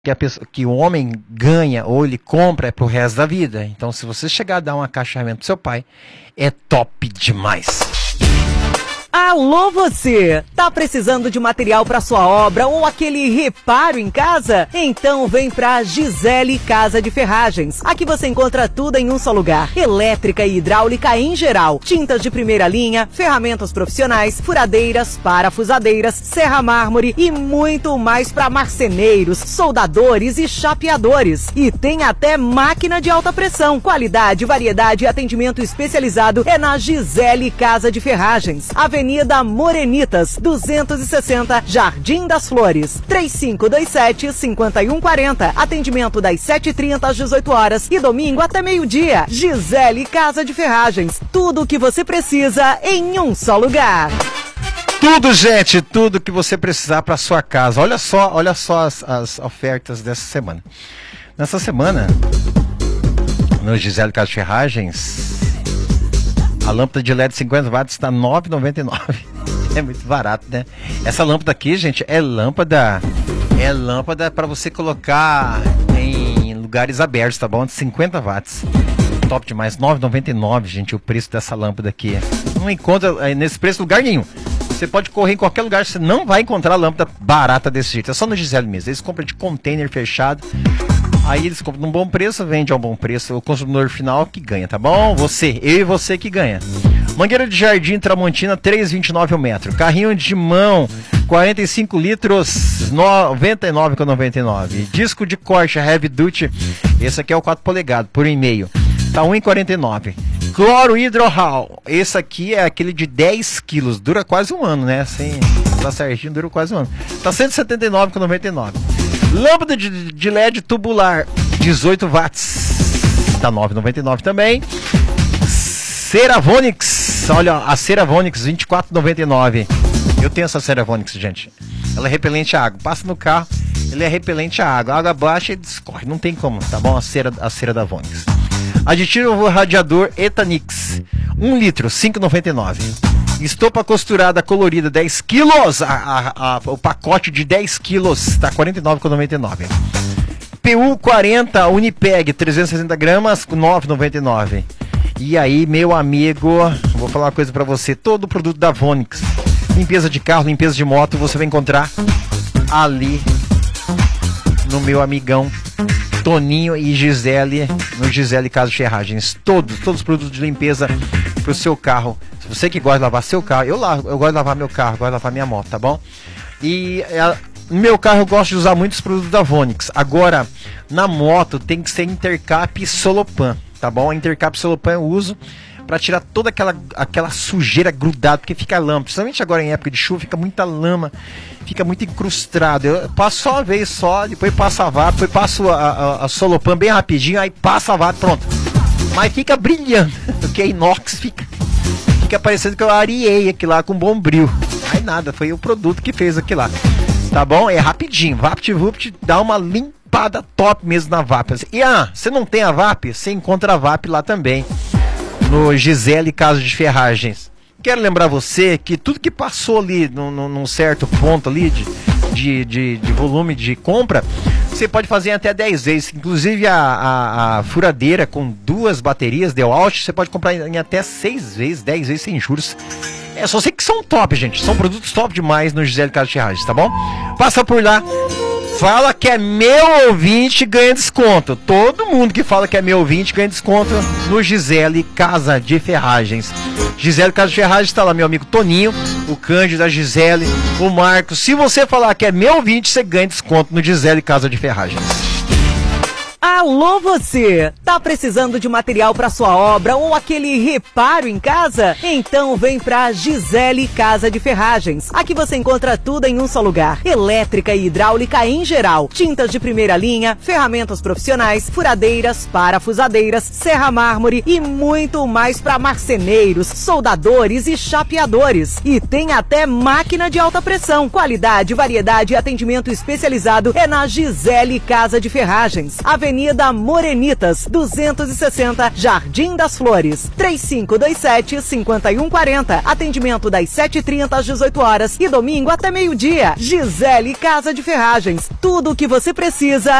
que o homem ganha ou ele compra é pro resto da vida. Então, se você chegar a dar um acaixamento pro seu pai, é top demais. Alô você! Tá precisando de material para sua obra ou aquele reparo em casa? Então vem pra Gisele Casa de Ferragens. Aqui você encontra tudo em um só lugar. Elétrica e hidráulica em geral. Tintas de primeira linha, ferramentas profissionais, furadeiras, parafusadeiras, serra mármore e muito mais para marceneiros, soldadores e chapeadores. E tem até máquina de alta pressão. Qualidade, variedade e atendimento especializado é na Gisele Casa de Ferragens. Avenida Morenitas, 260, Jardim das Flores, 3527-5140. Atendimento das 7h30 às 18 horas e domingo até meio-dia. Gisele Casa de Ferragens. Tudo o que você precisa em um só lugar. Tudo, gente, tudo que você precisar para sua casa. Olha só as ofertas dessa semana. Nessa semana, no Gisele Casa de Ferragens, a lâmpada de LED 50 watts está R$ 9,99. É muito barato, né? Essa lâmpada aqui, gente, é lâmpada para você colocar em lugares abertos, tá bom? De 50 watts. Top demais. R$ 9,99, gente, o preço dessa lâmpada aqui. Não encontra nesse preço lugar nenhum. Você pode correr em qualquer lugar, você não vai encontrar lâmpada barata desse jeito. É só no Gisele mesmo. Eles compram de container fechado. Aí eles compram num bom preço, vende a um bom preço. O consumidor final que ganha, tá bom? Eu e você que ganha. Mangueira de jardim Tramontina, 3,29 o metro. Carrinho de mão, 45 litros, 99,99. Disco de corte Heavy Duty, esse aqui é o 4 polegadas, por 1,5. Tá 1,49. Cloro Hidrohal, esse aqui é aquele de 10 quilos, dura quase um ano, né? Assim, tá certinho, dura quase um ano. Tá 179,99. Lâmpada de LED tubular, 18 watts, tá 9,99 também. Ceravonix, olha a Ceravonix, 24,99. Eu tenho essa Ceravonix, gente. Ela é repelente à água. Passa no carro, ele é repelente à água. A água baixa e descorre, não tem como, tá bom? A cera da Vonix. Aditivo radiador Etanix, 1 litro, 5,99. Estopa costurada colorida, 10 quilos. O pacote de 10 quilos tá 49,99. PU 40 Unipeg, 360 gramas, 9,99. E aí, meu amigo, vou falar uma coisa pra você. Todo produto da Vonix, limpeza de carro, limpeza de moto, você vai encontrar ali no meu amigão Toninho e Gisele, no Gisele Casa de Ferragens. Todos os produtos de limpeza pro seu carro. Se você que gosta de lavar seu carro, eu gosto de lavar meu carro, gosto de lavar minha moto, tá bom? E no meu carro eu gosto de usar muitos produtos da Vonix. Agora, na moto tem que ser Intercap Solopan, tá bom? A Intercap Solopan eu uso para tirar toda aquela sujeira grudada, porque fica lama, principalmente agora em época de chuva, fica muita lama, fica muito incrustado. Eu passo só uma vez só, depois passo a vapor, depois passo a Solopan bem rapidinho, aí passa a vapor, pronto. Mas fica brilhando, porque a inox fica parecendo que eu areei aqui lá com bombril. Aí nada, foi o produto que fez aqui lá, tá bom? É rapidinho, VaptVupt dá uma limpada top mesmo na VAP. E você não tem a VAP? Você encontra a VAP lá também, no Gisele Casa de Ferragens. Quero lembrar você que tudo que passou ali num certo ponto ali de volume de compra, você pode fazer em até 10 vezes. Inclusive a furadeira com 2 baterias Dell Out, você pode comprar em até 6 vezes, 10 vezes sem juros. É só sei que são top, gente. São produtos top demais no Gisele Casa de Ferragens, tá bom? Passa por lá. Fala que é meu ouvinte, ganha desconto. Todo mundo que fala que é meu ouvinte ganha desconto no Gisele Casa de Ferragens. Gisele Casa de Ferragens está lá meu amigo Toninho, o Cândido, a Gisele, o Marcos. Se você falar que é meu ouvinte, você ganha desconto no Gisele Casa de Ferragens. Alô você! Tá precisando de material para sua obra ou aquele reparo em casa? Então vem pra Gisele Casa de Ferragens. Aqui você encontra tudo em um só lugar. Elétrica e hidráulica em geral. Tintas de primeira linha, ferramentas profissionais, furadeiras, parafusadeiras, serra mármore e muito mais para marceneiros, soldadores e chapeadores. E tem até máquina de alta pressão. Qualidade, variedade e atendimento especializado é na Gisele Casa de Ferragens. Avenida Avenida Morenitas, 260, Jardim das Flores. 3527-5140. Atendimento das 7h30 às 18 horas e domingo até meio-dia. Gisele Casa de Ferragens. Tudo o que você precisa